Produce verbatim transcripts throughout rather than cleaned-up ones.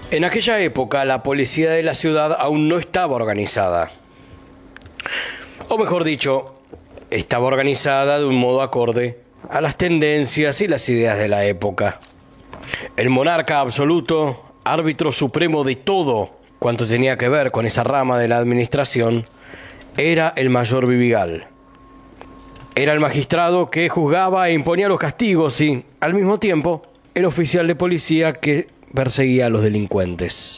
En aquella época la policía de la ciudad aún no estaba organizada. O mejor dicho, estaba organizada de un modo acorde a las tendencias y las ideas de la época. El monarca absoluto, árbitro supremo de todo cuanto tenía que ver con esa rama de la administración, era el mayor Vidigal. Era el magistrado que juzgaba e imponía los castigos y, al mismo tiempo, el oficial de policía que perseguía a los delincuentes.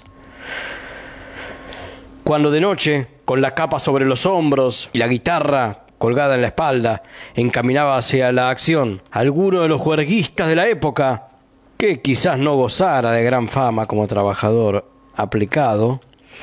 Cuando de noche, con la capa sobre los hombros y la guitarra colgada en la espalda, encaminaba hacia la acción alguno de los juerguistas de la época, que quizás no gozara de gran fama como trabajador aplicado,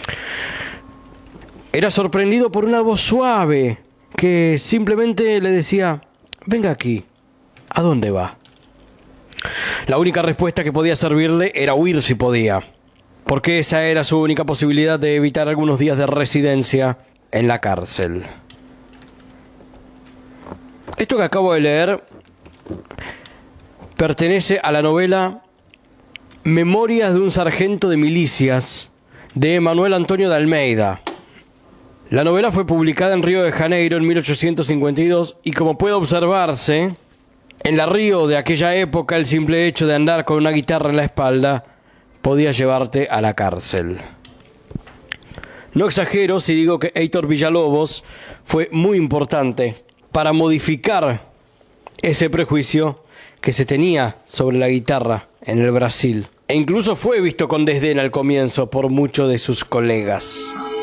era sorprendido por una voz suave que simplemente le decía: venga aquí, ¿a dónde va? La única respuesta que podía servirle era huir si podía, porque esa era su única posibilidad de evitar algunos días de residencia en la cárcel. Esto que acabo de leer pertenece a la novela Memorias de un sargento de milicias de Manuel Antonio de Almeida. La novela fue publicada en Río de Janeiro en mil ochocientos cincuenta y dos y, como puede observarse, en la Río de aquella época el simple hecho de andar con una guitarra en la espalda podía llevarte a la cárcel. No exagero si digo que Heitor Villa-Lobos fue muy importante para modificar ese prejuicio que se tenía sobre la guitarra en el Brasil. E incluso fue visto con desdén al comienzo por muchos de sus colegas.